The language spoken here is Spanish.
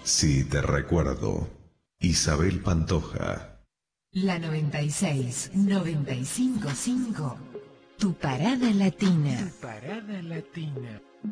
Sí, te recuerdo. Isabel Pantoja. La 96, 95.5. Tu parada latina. Tu parada latina.